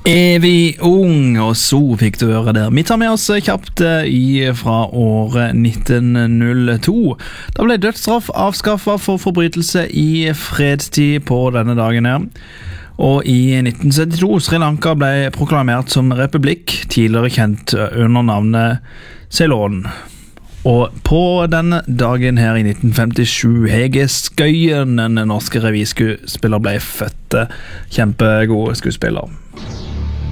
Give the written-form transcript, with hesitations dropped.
Evig ung, og så fikk du høre der. Vi tar med oss kjapt fra året 1902. Da ble dødsstraff avskaffet for forbrytelse i fredstid på denne dagen her. Og i 1972 Sri Lanka ble proklamert som republikk, tidligere kjent under navnet Ceylon. Og på denne dagen her i 1957 Hege Skøyen, en norsk revyskuespiller, ble født. Kjempegod skuespiller.